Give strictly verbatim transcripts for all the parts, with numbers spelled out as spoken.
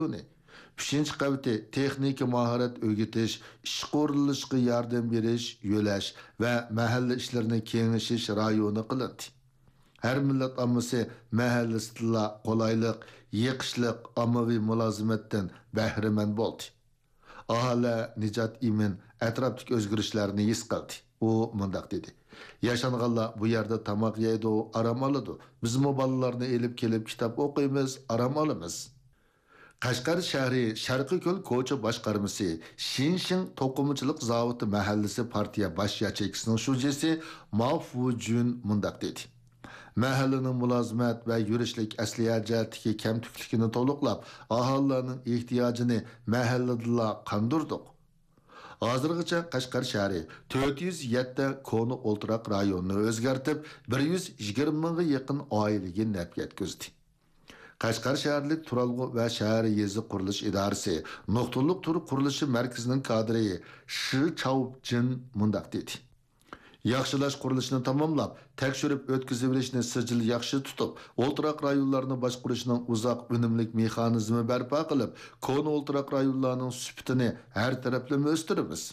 uchinchi qavatı texnika mahorat o'rgatish, ish qo'rilishga yordam berish, yo'lash va mahalla ishlarini kengashish rayoni qilindi. Her millet ammasi mahallasida qolaylik, yiqishliq ommaviy mulozimatdan bahramand bo'ldi. Aholi Nijat Imin atrofdagi o'zgarishlarni his qildi. U mundaq dedi: "Yashanganlar bu yerda tamoq yeydi, aram oladi. Biz mo bolalarni elib kelib kitob o'qiymiz, aram olamiz." Qashqar shahri Sharqiy ko'l ko'cha boshqarmasi Shinshin to'qimachilik zavodi mahallasi partiya bosh yachekisining shujasi Mafujun mundaq dedi: Mahallaning mulozimat va yurishlik asliya jihatdagi kamtukligini to'liqlab, aholining ehtiyojini mahallada qondirdik. Hozirgacha Qashqar shahri to'rt yuz yetti koni o'ltiraq rayonini o'zgartib, bir yuz yigirma mingga yaqin oilaga naf yetkazdi. Qashqar shaharlik Turalg'u va shahar yezi qurilish idorasi nuqtaliq tur qurilishi markazining kadri Shi Chaovjin mundaq dedi: Yaxshilash qurilishini tamomlab, tekshirib o'tkazilishni sijil yaxshi tutib, o'ltiraq rayonlarni boshqarishning uzoq unumlik mexanizmi barpo qilib, koni o'ltiraq rayonlarning sifatini har taraflama o'stiramiz.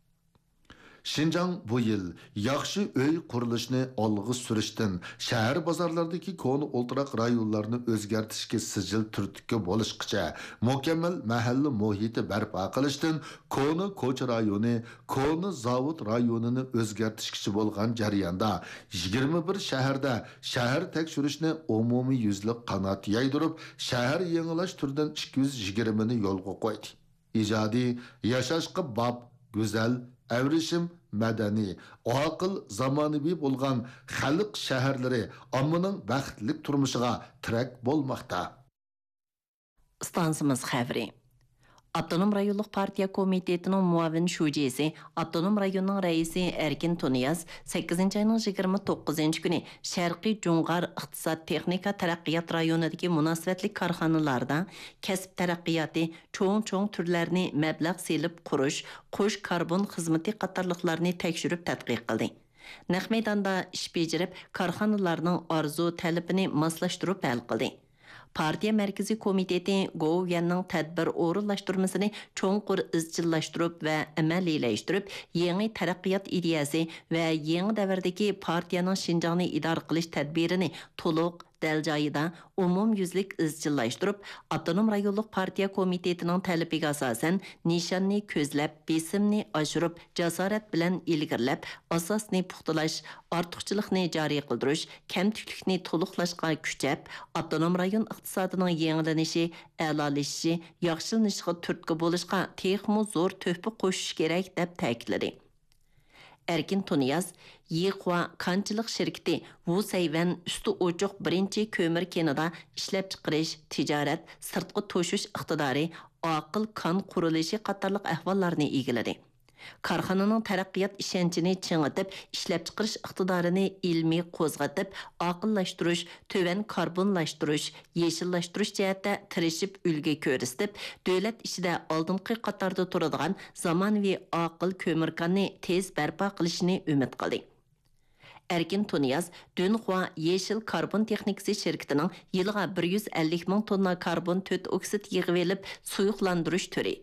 Şinjan bu yıl yaxşı öy qurilishini olg'a surishdan, shahar bozorlaridagi koni o'ltiraq rayonlarni o'zgartirishga sijil turtki bo'lishgacha mukammal mahalla muhiti barpo qilishdan, koni ko'cha rayoni, koni zavod rayonini o'zgartirishga bo'lgan jarayonda yigirma bir shaharda shahar tekshirishni umumiy yuzlik qanot yaydirib, shahar yangilash turidan ikki yuz yigirma ni yo'lga qo'ydi. Ijodiy yashashga bob, go'zal, avrishim, madaniy, aql, zamonaviy bo'lgan xalq shaharlari ommaning baxtli turmushiga tirak bo'lmoqda. Stansimiz xavri. Avtonom rayonluq partiya komitetining muavin shujasi, Avtonom rayonning raisi Erkin Tuniyaz sakkizinchi ayning yigirma to'qqizinchi kuni Sharqiy Jungar iqtisod texnika taraqqiyot rayonidagi munosabatli korxonalarda kasb taraqqiyoti, cho'ng-cho'ng turlarni mablag' selib qurish, qo'sh karbon xizmati qatorliqlarni tekshirib tadqiq qildi. Naq maydonda ish bajarib, korxonalarning orzu talabini moslashtirib hal qildi. Partiya Mərkəzi Komiteti Govyanның tədbir o'rinlashtirmasini cho'nqur izchillashtirib va amaliyləşdirib, yangi taraqqiyot ideyasi va yangi davrdagi partiyaning Şinjanni idora qilish tadbirini to'liq dal joyida umumyuzlik izchillashtirib, Avtonom rayonluq partiya komitetining talabiga asosan nishonni ko'zlab, besimni oshirib, jasorat bilan ilgirlab, asosni puxtalash, ortiqchilikni joriy qildirish, kamtuklikni to'liqlashga kuchab, Avtonom rayon iqtisodining yangilanishi, a'lolashishi, yaxshilanishiga turtki bo'lishga texmo zo'r to'hfa qo'shish kerak deb ta'kidladi. Erkin Tuniyaz, Yiqwa kanchilik shirkati Wu Sayvan üstü ochiq birinchi ko'mir kenida ishlab chiqarish, tijorat, sirtqi to'shish iqtidori, aql kon qurilishi qatorliq ahvollarni egalladi. Korxonaning taraqqiyot ishonchini ching'itib, ishlab chiqarish iqtidorini ilmiy qo'zg'atib, aqllashtirish, to'van karbonlashtirish, yeshillashtirish jihatda tirishib ulga ko'rsatib, davlat ishida oldingi qatorda turadigan zamonaviy aql ko'mirkonni tez barpo qilishni umid qildi. Erkin Tuniyaz, Dunhua Yeşil Karbon Texnikasi şirketining yiliga bir yuz ellik ming tonna karbon to'rt oksid yig'ib elib suyuqlantirish turi,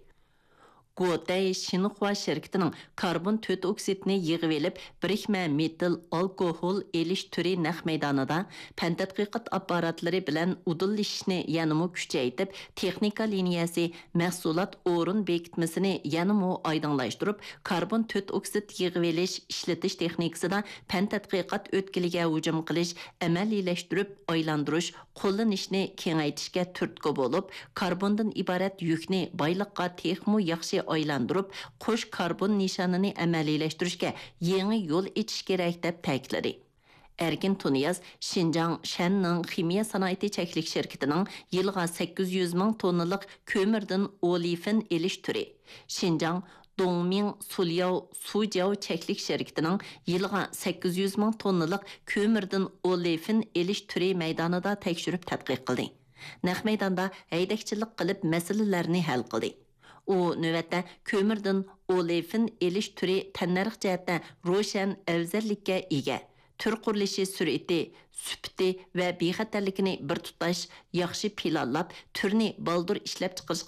Gotay Xinhua şirketining karbon to'rt oksidni yig'ib elib birikma metil alkohol elish turi naq maydonida fan tadqiqot apparatlari bilan udillashni yanımı kuchaytirib, texnika liniyasi mahsulot o'rin bekitmasini yanımı oydinlashtirib, karbon to'rt oksid yig'ib elish ishlatish texnikasida fan tadqiqot o'tkiliga hujum qilish, amaliyləştirib, aylantirish, qo'llanishni kengaytirishga turtki bo'lib, karbondan iborat yukni boyliqqa texmo yaxshi aylandırıb, qo'sh karbon nishonini amaliyləştirishga yangi yo'l etish kerak deb ta'kidladi. Erkin Tuniyaz, Şinjan Shanning ximiya sanoati cheklik shirkatining yilga sakkiz yuz ming tonnalik ko'mirdan olifin elish turi, Şinjan Dongming Sulyao Sujiao cheklik shirkatining yilga sakkiz yuz ming tonnalik ko'mirdan olifin elish turi maydonida tekshirib tadqiq qildi. Naq maydonda haydakchilik qilib masalalarni hal qildi. U növətdə kömürdən olefin elish turi tannarx jihatda ro'shan afzallikka ega. tür qurilishi sur'ati, süpti va bexatarligini bir tutash yaxshi planlab, turni baldur ishlab chiqarish